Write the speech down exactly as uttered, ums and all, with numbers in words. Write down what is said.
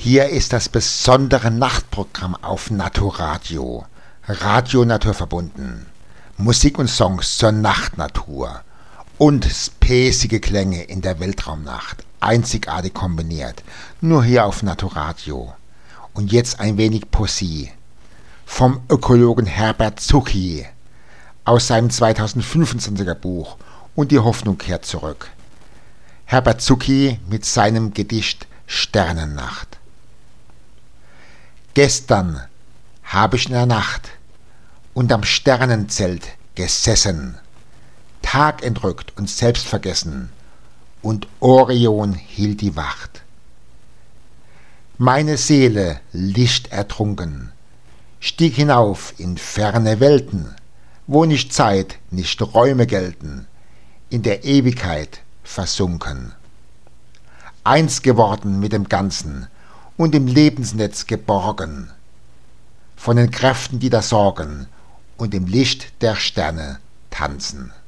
Hier ist das besondere Nachtprogramm auf Naturadio. Radio naturverbunden. Musik und Songs zur Nachtnatur. Und späßige Klänge in der Weltraumnacht. Einzigartig kombiniert. Nur hier auf Naturadio. Und jetzt ein wenig Poesie. Vom Ökologen Herbert Zucchi. Aus seinem zweitausendfünfundzwanziger Buch Und die Hoffnung kehrt zurück. Herbert Zucchi mit seinem Gedicht Sternennacht. Gestern habe ich in der Nacht unterm Sternenzelt gesessen, tagentrückt und selbstvergessen, und Orion hielt die Wacht. Meine Seele, lichtertrunken, stieg hinauf in ferne Welten, wo nicht Zeit, nicht Räume gelten, in der Ewigkeit versunken. Eins geworden mit dem Ganzen und im Lebensnetz geborgen, von den Kräften, die da sorgen und im Licht der Sterne tanzen.